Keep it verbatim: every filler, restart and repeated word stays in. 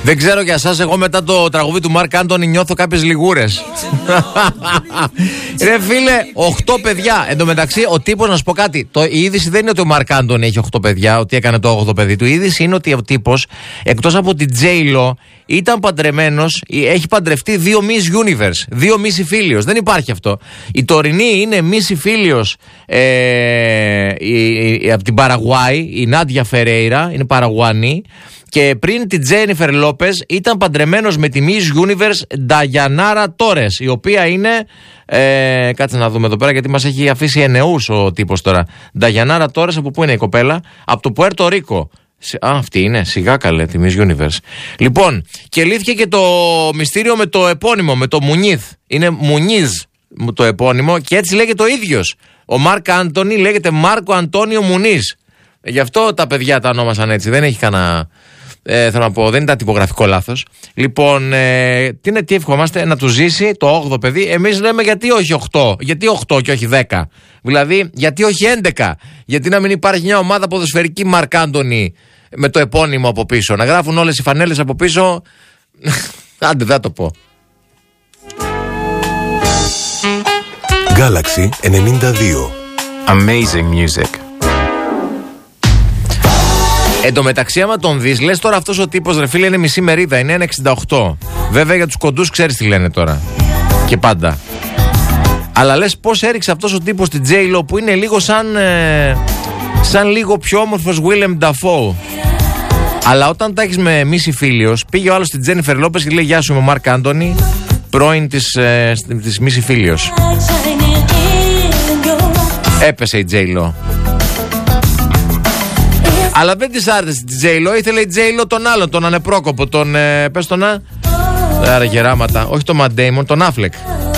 Δεν ξέρω για εσάς, εγώ μετά το τραγούδι του Μαρκ Άντονι νιώθω κάποιες λιγούρες. Ρε φίλε, οκτώ παιδιά. Εν τω μεταξύ, ο τύπος, να σου πω κάτι, το, η είδηση δεν είναι ότι ο Μαρκ Άντονι έχει οκτώ παιδιά, ότι έκανε το όγδοο παιδί του. Η είδηση είναι ότι ο τύπος, εκτός από την J-Lo, ήταν παντρεμένος, έχει παντρευτεί δύο Miss Universe, δύο Miss Φίλιος. Δεν υπάρχει αυτό. Η τωρινή είναι Miss Φίλιος ε, από την Παραγουάη, η Νάντια Φερέιρα, είναι Παραγουανή. Και πριν την Τζένιφερ Λόπες ήταν παντρεμένος με τη Miss Universe Νταγιανάρα Τόρες, η οποία είναι, ε, κάτσε να δούμε εδώ πέρα γιατί μας έχει αφήσει ενεούς ο τύπος τώρα. Νταγιανάρα Τόρες, από πού είναι η κοπέλα? Από το Πουέρτο Ρίκο. Α, αυτή είναι, σιγά καλέ, τη Miss Universe. Λοιπόν, και λύθηκε και το μυστήριο με το επώνυμο, με το Μουνίθ. Είναι Μουνίζ το επώνυμο και έτσι λέγεται ο ίδιος. Ο Μάρκ Άντονι λέγεται Μάρκο Αντώνιο Μουνίζ. Γι' αυτό τα παιδιά τα ονόμασαν έτσι. Δεν έχει κανένα. Ε, θέλω να πω, δεν ήταν τυπογραφικό λάθος. Λοιπόν, ε, τι, είναι, τι ευχόμαστε, να του ζήσει το όγδοο παιδί. Εμείς λέμε γιατί όχι οκτώ, γιατί οκτώ και όχι δέκα. Δηλαδή, γιατί όχι έντεκα. Γιατί να μην υπάρχει μια ομάδα ποδοσφαιρική Μαρκ Άντονι με το επώνυμο από πίσω. Να γράφουν όλες οι φανέλες από πίσω. Άντε, δεν το πω. Galaxy ενενήντα δύο. Amazing music. Εν τω μεταξύ, άμα τον δεις, λες τώρα αυτός ο τύπος, ρε φίλε, είναι μισή μερίδα, είναι ένα εξήντα οκτώ. Βέβαια για τους κοντούς ξέρεις τι λένε τώρα. Και πάντα. Αλλά λες πώς έριξε αυτός ο τύπος την J-Lo που είναι λίγο σαν. Ε, σαν λίγο πιο όμορφος Willem Dafoe. Αλλά όταν τα έχεις με Μίση Φίλιος, πήγε ο άλλος στην Τζένιφερ Λόπες και λέει: Γεια σου, είμαι ο Μαρκ Άντονι, πρώην της, ε, της Μίση Φίλιος. Έπεσε η J-Lo. Αλλά δεν της άρεσε τη J-Lo, ήθελε η J-Lo τον άλλον, τον ανεπρόκοπο, τον, ε, πες τον να, άρα γεράματα, όχι τον Matt Damon, τον Affleck.